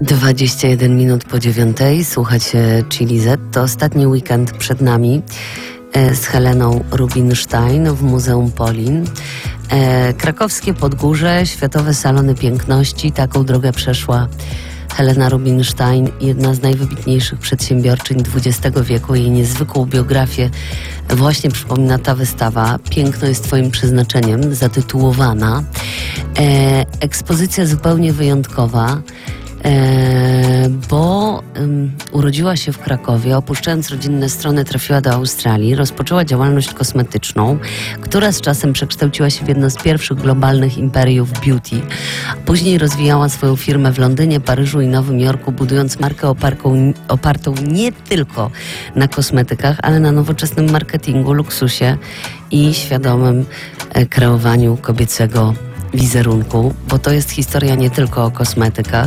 21 minut po 9. Słuchacie Chili Z. To ostatni weekend przed nami z Heleną Rubinstein w Muzeum Polin. Krakowskie Podgórze, Światowe Salony Piękności. Taką drogę przeszła Helena Rubinstein, jedna z najwybitniejszych przedsiębiorczyń XX wieku. Jej niezwykłą biografię właśnie przypomina ta wystawa. Piękno jest twoim przeznaczeniem, zatytułowana. Ekspozycja zupełnie wyjątkowa, bo urodziła się w Krakowie, opuszczając rodzinne strony trafiła do Australii, rozpoczęła działalność kosmetyczną, która z czasem przekształciła się w jedno z pierwszych globalnych imperiów beauty. Później rozwijała swoją firmę w Londynie, Paryżu i Nowym Jorku, budując markę opartą nie tylko na kosmetykach, ale na nowoczesnym marketingu, luksusie i świadomym kreowaniu kobiecego wizerunku, bo to jest historia nie tylko o kosmetykach.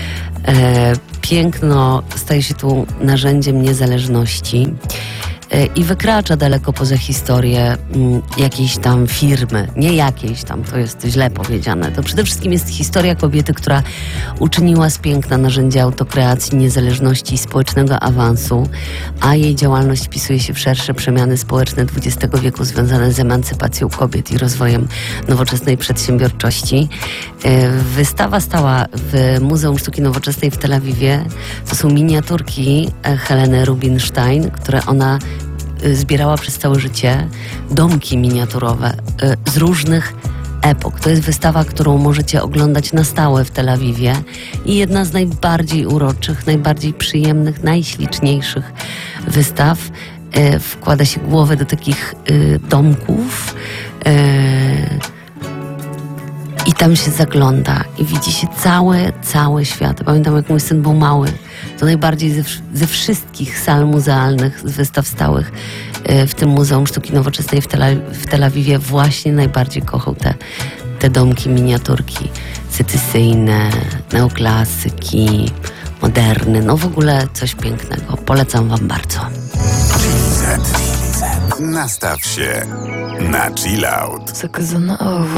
Piękno staje się tu narzędziem niezależności i wykracza daleko poza historię jakiejś tam firmy. Nie jakiejś tam, to jest źle powiedziane. To przede wszystkim jest historia kobiety, która uczyniła z piękna narzędzie autokreacji, niezależności i społecznego awansu, a jej działalność wpisuje się w szersze przemiany społeczne XX wieku związane z emancypacją kobiet i rozwojem nowoczesnej przedsiębiorczości. Wystawa stała w Muzeum Sztuki Nowoczesnej w Tel Awiwie. To są miniaturki Heleny Rubinstein, które ona zbierała przez całe życie, domki miniaturowe z różnych epok. To jest wystawa, którą możecie oglądać na stałe w Tel Awiwie i jedna z najbardziej uroczych, najbardziej przyjemnych, najśliczniejszych wystaw. Wkłada się głowę do takich domków i tam się zagląda i widzi się cały świat. Pamiętam, jak mój syn był mały, to najbardziej ze wszystkich sal muzealnych, z wystaw stałych w tym Muzeum Sztuki Nowoczesnej w Tel Awiwie właśnie najbardziej kochał te domki, miniaturki secesyjne, neoklasyki, moderne. No w ogóle coś pięknego. Polecam wam bardzo. Nastaw się na chill out. Zakazana